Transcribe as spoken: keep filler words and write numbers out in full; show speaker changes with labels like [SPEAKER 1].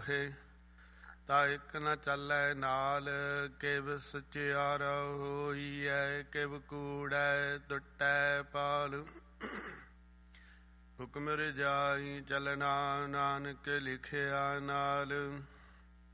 [SPEAKER 1] ਕੋਹੇ। ਤਾ ਇੱਕ ਨ ਚੱਲੈ ਨਾਲ, ਕਿਵ ਸਚਿਆਰਾ ਹੋਈਐ। ਕਿਵ ਕੂੜੈ ਟੁੱਟੈ ਪਾਲ, ਹੁਕਮ ਰਜਾਈ ਚਲਣਾ ਨਾਨਕ ਲਿਖਿਆ ਨਾਲ।